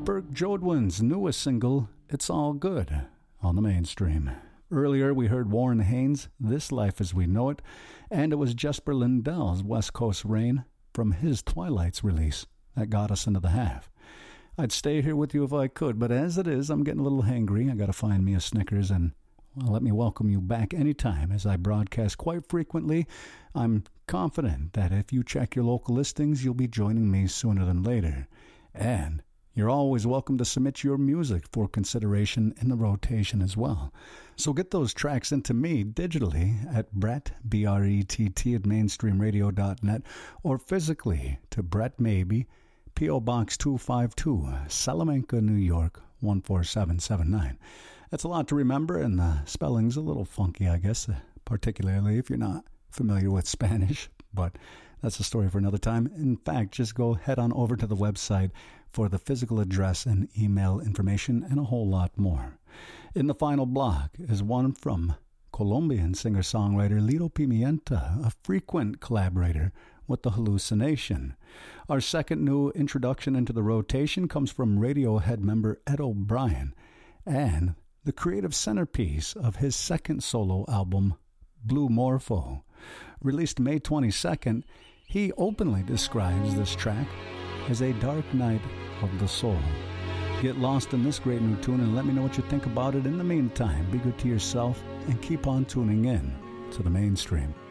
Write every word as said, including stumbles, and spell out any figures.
Burke Jodwin's newest single, It's All Good, on the Mainstream. Earlier, we heard Warren Haynes' This Life as We Know It, and it was Jesper Lindell's West Coast Rain from his Twilights release that got us into the half. I'd stay here with you if I could, but as it is, I'm getting a little hangry. I got to find me a Snickers, and well, let me welcome you back anytime as I broadcast quite frequently. I'm confident that if you check your local listings, you'll be joining me sooner than later. And you're always welcome to submit your music for consideration in the rotation as well. So get those tracks into me digitally at Brett, B R E T T, at mainstream radio dot net, or physically to Brett Maybe, P O Box two five two, Salamanca, New York, one four seven seven nine. That's a lot to remember, and the spelling's a little funky, I guess, particularly if you're not familiar with Spanish, but that's a story for another time. In fact, just go head on over to the website for the physical address and email information and a whole lot more. In the final block is one from Colombian singer-songwriter Lito Pimienta, a frequent collaborator with The Hallucination. Our second new introduction into the rotation comes from Radiohead member Ed O'Brien, and the creative centerpiece of his second solo album, Blue Morpho. Released May twenty-second, he openly describes this track as a dark night of the soul. Get lost in this great new tune and let me know what you think about it. In the meantime, be good to yourself and keep on tuning in to the Mainstream.